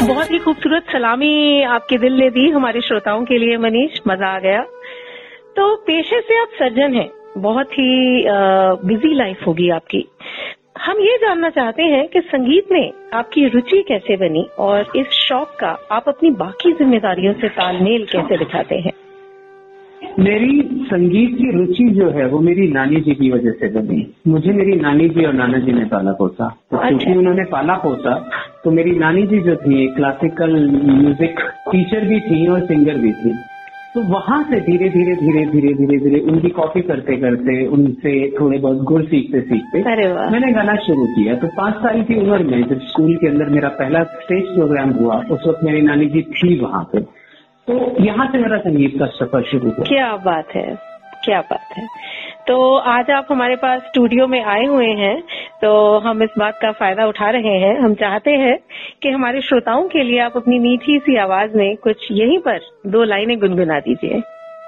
बहुत ही खूबसूरत सलामी आपके दिल ने दी हमारे श्रोताओं के लिए मनीष, मजा आ गया। तो पेशे से आप सर्जन हैं, बहुत ही बिजी लाइफ होगी आपकी। हम ये जानना चाहते हैं कि संगीत में आपकी रुचि कैसे बनी और इस शौक का आप अपनी बाकी जिम्मेदारियों से तालमेल कैसे बिठाते हैं? मेरी संगीत की रुचि जो है वो मेरी नानी जी की वजह से बनी। मुझे मेरी नानी जी और नाना जी ने पाला पोसा, तो क्योंकि उन्होंने पाला पोसा तो मेरी नानी जी जो थी क्लासिकल म्यूजिक टीचर भी थी और सिंगर भी थी। तो वहां से धीरे धीरे उनकी कॉपी करते करते, उनसे थोड़े बहुत गुर सीखते सीखते मैंने गाना शुरू किया। तो 5 साल की उम्र में जब स्कूल के अंदर मेरा पहला स्टेज प्रोग्राम हुआ, उस वक्त मेरी नानी जी थी वहां पे। तो यहाँ से मेरा संगीत का सफर शुरू हुआ। क्या बात है, क्या बात है। तो आज आप हमारे पास स्टूडियो में आए हुए हैं, तो हम इस बात का फायदा उठा रहे हैं। हम चाहते हैं कि हमारे श्रोताओं के लिए आप अपनी मीठी सी आवाज में कुछ यहीं पर 2 लाइनें गुनगुना दीजिए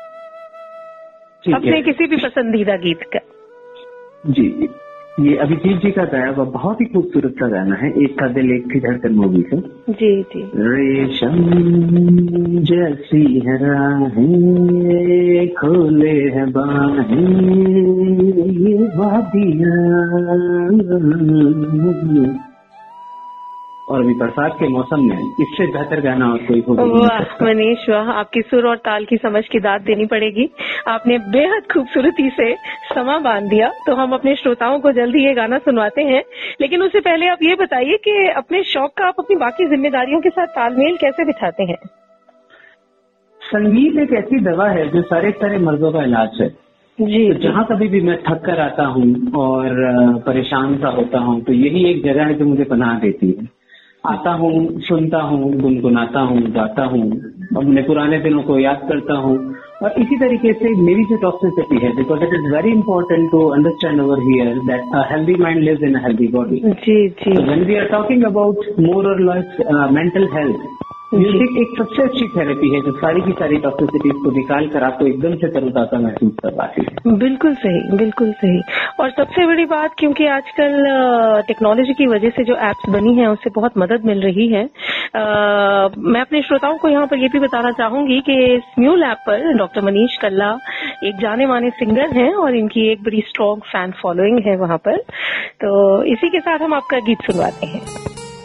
अपने किसी भी पसंदीदा गीत का। जी, ये अभिजीत जी का गाया हुआ बहुत ही खूबसूरत सा गाना है, एक का दिल एक की धड़कन मूवी से। जी जी। रेशम जैसी है राहें, खोले हैं बाहें ये वादियां, और अभी बरसात के मौसम में इससे बेहतर गाना और कोई होगा। वाह मनीष वाह, आपकी सुर और ताल की समझ की दाद देनी पड़ेगी। आपने बेहद खूबसूरती से समा बांध दिया। तो हम अपने श्रोताओं को जल्दी ये गाना सुनवाते हैं, लेकिन उससे पहले आप ये बताइए कि अपने शौक का आप अपनी बाकी जिम्मेदारियों के साथ तालमेल कैसे बिठाते हैं? संगीत एक ऐसी दवा है जो सारे मर्जों का इलाज है जी। तो जहाँ कभी भी मैं थक कर आता हूँ और परेशान सा होता हूँ, तो यही एक जगह है जो मुझे पनाह देती है। आता हूँ, सुनता हूँ, गुनगुनाता हूँ, गाता हूँ, अपने पुराने दिनों को याद करता हूँ। और इसी तरीके से मेरी जो टॉक्सिसिटी है, because it is very important to understand over here that a healthy mind lives in a healthy body. Ji ji. When we are talking about more और लेस मेंटल हेल्थ, म्यूजिक एक सबसे अच्छी therapy है जो सारी की सारी टॉक्सिसिटीज को निकाल कर आपको एकदम से तरोताजा महसूस करवाती है। बिल्कुल सही, बिल्कुल सही। और सबसे बड़ी बात, क्योंकि आजकल टेक्नोलॉजी की वजह से जो एप्स बनी है उससे बहुत मदद मिल रही है। मैं अपने श्रोताओं को यहाँ पर ये भी बताना चाहूंगी कि स्म्यूल ऐप पर डॉक्टर मनीष कल्ला एक जाने माने सिंगर हैं और इनकी एक बड़ी स्ट्रॉन्ग फैन फॉलोइंग है वहां पर। तो इसी के साथ हम आपका गीत सुनवाते हैं।